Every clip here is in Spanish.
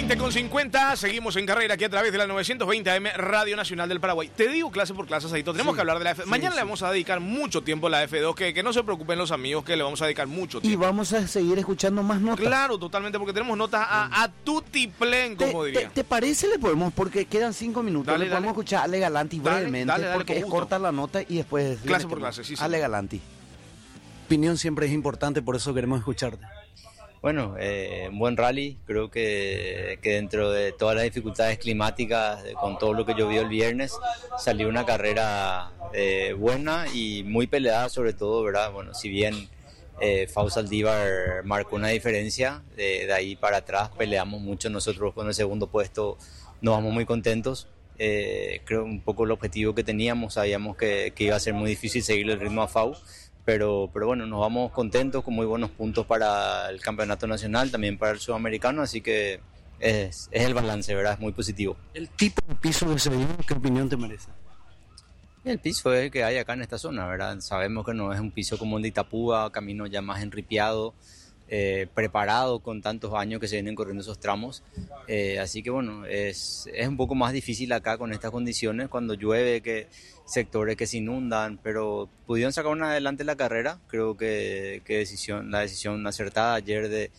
20:50, seguimos en carrera aquí a través de la 920 AM Radio Nacional del Paraguay. Te digo clase por clase, Saito, tenemos que hablar de la F. Mañana le vamos a dedicar mucho tiempo a la F2, que no se preocupen los amigos, que le vamos a dedicar mucho tiempo. Y vamos a seguir escuchando más notas. Claro, totalmente, porque tenemos notas a tutiplén, como diría. ¿Te parece? Le podemos, porque quedan 5 minutos, Dale, le podemos escuchar a Ale Galanti brevemente, porque es corta la nota y después... Clase por clase, sí. Ale Galanti. Opinión siempre es importante, por eso queremos escucharte. Bueno, un buen rally, creo que dentro de todas las dificultades climáticas, con todo lo que llovió el viernes, salió una carrera buena y muy peleada sobre todo, ¿verdad? Bueno, si bien Fau Saldívar marcó una diferencia, de ahí para atrás peleamos mucho nosotros con el segundo puesto, nos vamos muy contentos. Creo un poco el objetivo que teníamos, sabíamos que iba a ser muy difícil seguir el ritmo a Fau. Pero bueno, nos vamos contentos con muy buenos puntos para el campeonato nacional, también para el sudamericano, así que es el balance, ¿verdad? Es muy positivo. El tipo de piso que se dio, ¿qué opinión te merece? El piso es el que hay acá en esta zona, ¿verdad? Sabemos que no es un piso como el de Itapúa, camino ya más enripiado, preparado con tantos años que se vienen corriendo esos tramos, así que bueno, es un poco más difícil acá con estas condiciones, cuando llueve, que sectores que se inundan, pero pudieron sacar una adelante la carrera. Creo que la decisión acertada ayer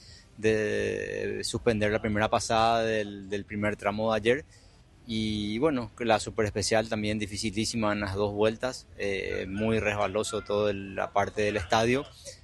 de suspender la primera pasada del primer tramo de ayer, y bueno, la super especial también dificilísima en las dos vueltas, muy resbaloso toda la parte del estadio.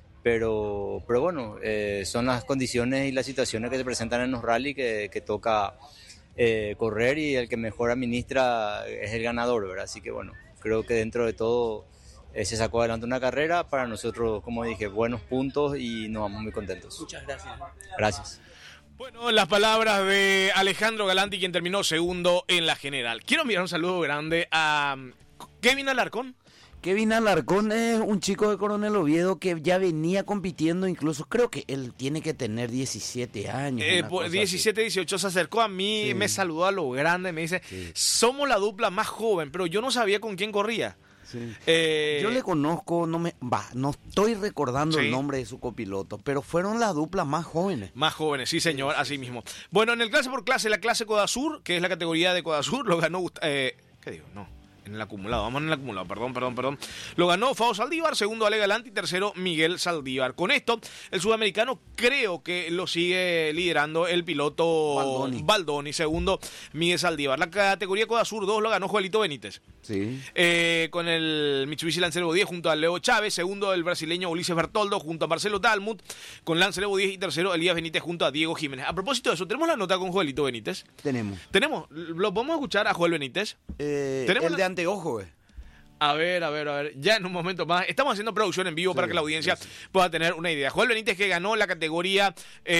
Pero bueno, son las condiciones y las situaciones que se presentan en los rally que toca correr, y el que mejor administra es el ganador, ¿verdad? Así que bueno, creo que dentro de todo se sacó adelante una carrera. Para nosotros, como dije, buenos puntos y nos vamos muy contentos. Muchas gracias. Gracias. Bueno, las palabras de Alejandro Galanti, quien terminó segundo en la general. Quiero enviar un saludo grande a Kevin Alarcón. Kevin Alarcón es un chico de Coronel Oviedo que ya venía compitiendo, incluso creo que él tiene que tener 17 años. 17, 18, se acercó a mí, me saludó a lo grande, me dice, somos la dupla más joven, pero yo no sabía con quién corría. Sí. Yo le conozco, no estoy recordando el nombre de su copiloto, pero fueron las duplas más jóvenes. Más jóvenes, sí señor, así mismo. Bueno, en el clase por clase, la clase Codasur, que es la categoría de Codasur, lo ganó... ¿qué digo? No. En el acumulado, vamos en el acumulado, perdón. Lo ganó Fau Saldívar, segundo Ale Galanti, tercero Miguel Saldívar. Con esto, el sudamericano creo que lo sigue liderando el piloto Baldoni, segundo Miguel Saldívar. La categoría Codasur 2 lo ganó Joelito Benítez. Sí. Con el Mitsubishi Lancer Evo 10 junto a Leo Chávez, segundo el brasileño Ulises Bertoldo junto a Marcelo Dalmut con Lancer Evo 10, y tercero Elías Benítez junto a Diego Jiménez. A propósito de eso, ¿tenemos la nota con Joelito Benítez? Tenemos. ¿Lo podemos escuchar a Joel Benítez? ¿Tenemos el de anteojo, A ver, ya en un momento más. Estamos haciendo producción en vivo para que la audiencia pueda tener una idea. Joel Benítez, que ganó la categoría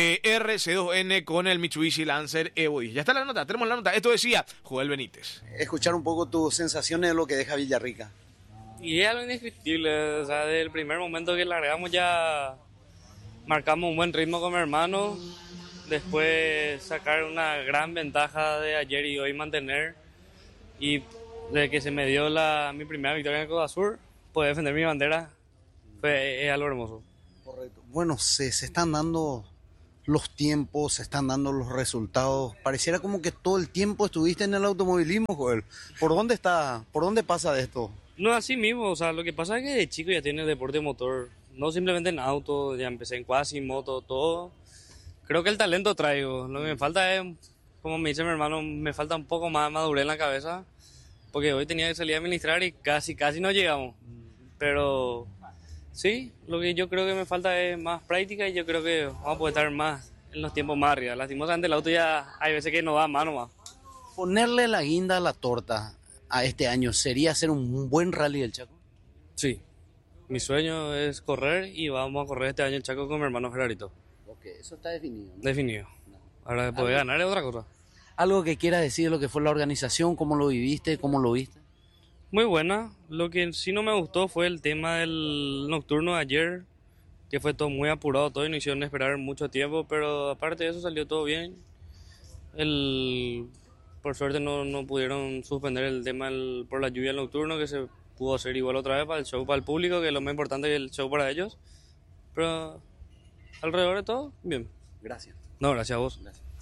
RC2N con el Mitsubishi Lancer Evo 10. Ya está la nota, tenemos la nota. Esto decía Joel Benítez. Escuchar un poco tus sensaciones de lo que deja Villarrica. Y es algo indescriptible, o sea, desde el primer momento que largamos ya marcamos un buen ritmo con mi hermano. Después sacar una gran ventaja de ayer y hoy mantener, y desde que se me dio mi primera victoria en el Codasur, poder defender mi bandera, es algo hermoso. Correcto. Bueno, se están dando los tiempos, se están dando los resultados. Pareciera como que todo el tiempo estuviste en el automovilismo, Joel. ¿Por dónde pasa de esto? No, así mismo, o sea, lo que pasa es que de chico ya tiene el deporte motor, no simplemente en auto, ya empecé en cuasi, moto, todo. Creo que el talento traigo, lo que me falta es, como me dice mi hermano, me falta un poco más madurez en la cabeza, porque hoy tenía que salir a administrar y casi no llegamos. Pero sí, lo que yo creo que me falta es más práctica, y yo creo que vamos a poder estar más en los tiempos más arriba. Lastimosamente el auto ya hay veces que no da mano más. Ponerle la guinda a la torta a este año sería hacer un buen rally del Chaco. Sí, mi sueño es correr, y vamos a correr este año el Chaco con mi hermano Gerardito. Ok, eso está definido, ¿no? Definido. Ahora poder ganar es otra cosa. ¿Algo que quieras decir de lo que fue la organización? ¿Cómo lo viviste? ¿Cómo lo viste? Muy buena. Lo que sí no me gustó fue el tema del nocturno de ayer, que fue todo muy apurado, todo, y no hicieron esperar mucho tiempo, pero aparte de eso salió todo bien. Por suerte no pudieron suspender el tema por la lluvia del nocturno, que se pudo hacer igual otra vez para el show, para el público, que es lo más importante, que el show para ellos. Pero alrededor de todo, bien. Gracias. No, gracias a vos. Gracias.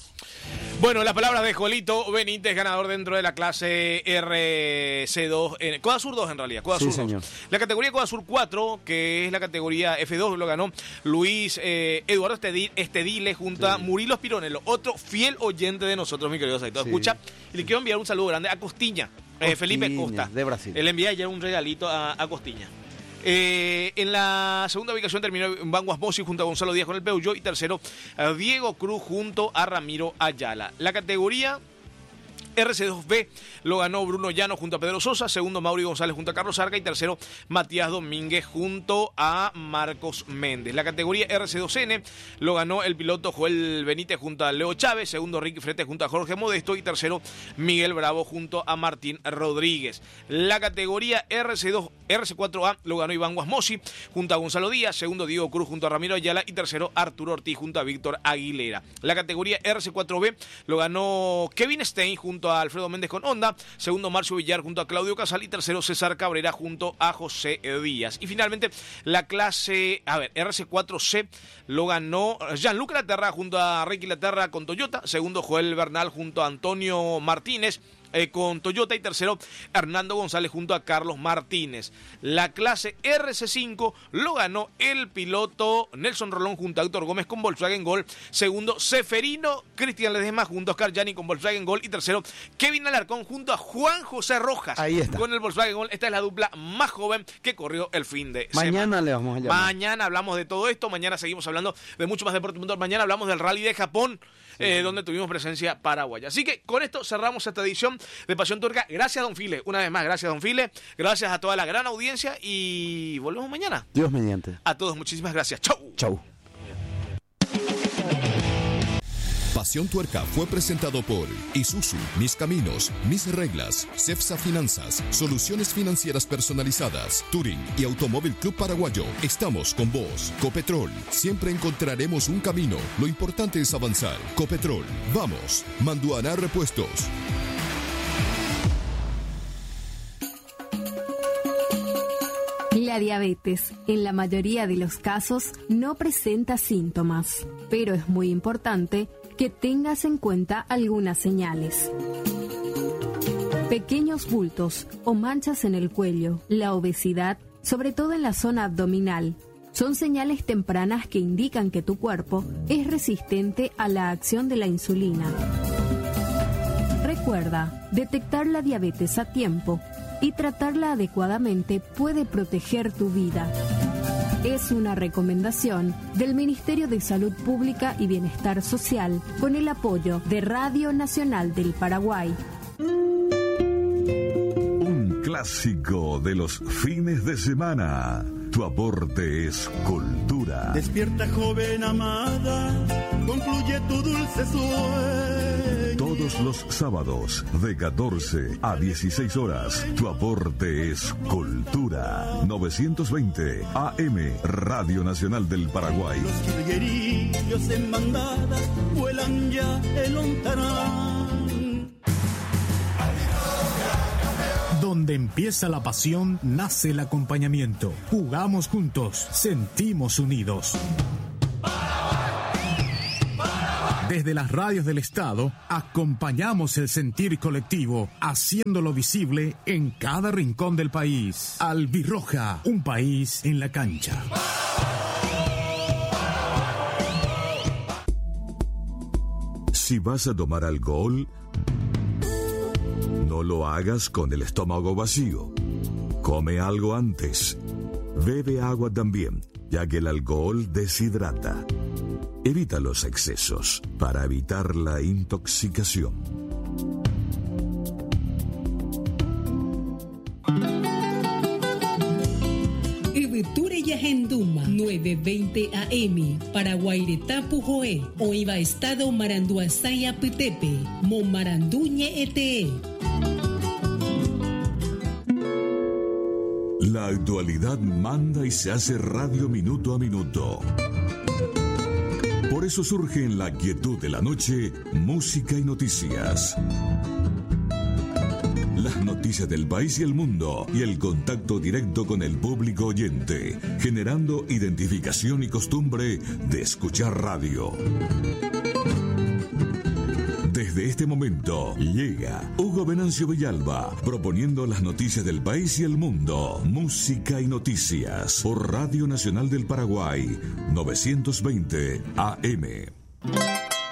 Bueno, las palabras de Jolito Benítez, ganador dentro de la clase RC2, Codasur 2 en realidad, Codasur Sí, 2. señor. La categoría Codasur 4, que es la categoría F2, lo ganó Luis Eduardo Estedile junto a Murilo Spironello, otro fiel oyente de nosotros, mi querido Saito. Sí. Escucha, y le quiero enviar un saludo grande a Costiña, Felipe Costa. De Brasil. Le envié ayer un regalito a Costiña. En la segunda ubicación terminó Vanguas Mossi junto a Gonzalo Díaz con el Peugeot y tercero Diego Cruz junto a Ramiro Ayala. La categoría RC2B lo ganó Bruno Llano junto a Pedro Sosa, segundo Mauri González junto a Carlos Arca y tercero Matías Domínguez junto a Marcos Méndez. La categoría RC2N lo ganó el piloto Joel Benítez junto a Leo Chávez, segundo Ricky Frete junto a Jorge Modesto y tercero Miguel Bravo junto a Martín Rodríguez. La categoría RC4A lo ganó Iván Guasmosi junto a Gonzalo Díaz, segundo Diego Cruz junto a Ramiro Ayala y tercero Arturo Ortiz junto a Víctor Aguilera. La categoría RC4B lo ganó Kevin Stein junto a Alfredo Méndez con Honda, segundo Marcio Villar junto a Claudio Casal y tercero César Cabrera junto a José Díaz. Y finalmente la clase, RC4C lo ganó Jean-Luc Laterra junto a Ricky Laterra con Toyota, segundo Joel Bernal junto a Antonio Martínez con Toyota y tercero Hernando González junto a Carlos Martínez. La clase RC5 lo ganó el piloto Nelson Rolón junto a Héctor Gómez con Volkswagen Gol, segundo Seferino Cristian Ledesma junto a Oscar Gianni con Volkswagen Gol y tercero Kevin Alarcón junto a Juan José Rojas. Ahí está. Con el Volkswagen Gol. Esta es la dupla más joven que corrió el fin de semana. Mañana le vamos a llamar. Mañana hablamos de todo esto, mañana seguimos hablando de mucho más deporte motor, mañana hablamos del Rally de Japón, donde tuvimos presencia paraguaya. Así que con esto cerramos esta edición de Pasión Tuerca. Gracias, don File, una vez más, gracias, don File, gracias a toda la gran audiencia y volvemos mañana. Dios mediante. A todos, muchísimas gracias. Chau. Chau. Pasión Tuerca fue presentado por Isuzu, Mis Caminos, Mis Reglas, Cepsa Finanzas, Soluciones Financieras Personalizadas, Touring y Automóvil Club Paraguayo. Estamos con vos. Copetrol, siempre encontraremos un camino. Lo importante es avanzar. Copetrol, vamos. Manduaná Repuestos. La diabetes, en la mayoría de los casos, no presenta síntomas, pero es muy importante que tengas en cuenta algunas señales. Pequeños bultos o manchas en el cuello, la obesidad, sobre todo en la zona abdominal, son señales tempranas que indican que tu cuerpo es resistente a la acción de la insulina. Recuerda, detectar la diabetes a tiempo y tratarla adecuadamente puede proteger tu vida. Es una recomendación del Ministerio de Salud Pública y Bienestar Social con el apoyo de Radio Nacional del Paraguay. Un clásico de los fines de semana. Tu aporte es cultura. Despierta, joven amada, concluye tu dulce sueño. Todos los sábados de 14 a 16 horas. Tu aporte es cultura. 920 AM, Radio Nacional del Paraguay. Los jilguerillos en bandadas vuelan ya el ontarán. Donde empieza la pasión, nace el acompañamiento. Jugamos juntos, sentimos unidos. Desde las radios del Estado, acompañamos el sentir colectivo, haciéndolo visible en cada rincón del país. Albirroja, un país en la cancha. Si vas a tomar alcohol, no lo hagas con el estómago vacío. Come algo antes. Bebe agua también, ya que el alcohol deshidrata. Evita los excesos para evitar la intoxicación. Ibeture Yahenduma 920 AM Paraguairetapu Joe Oiva Estado Maranduasaya Pitepe Momaranduñe ETE. La actualidad manda y se hace radio minuto a minuto. Por eso surge en la quietud de la noche música y noticias. Las noticias del país y el mundo y el contacto directo con el público oyente, generando identificación y costumbre de escuchar radio. de este momento llega Hugo Venancio Villalba, proponiendo las noticias del país y el mundo. Música y noticias por Radio Nacional del Paraguay, 920 AM.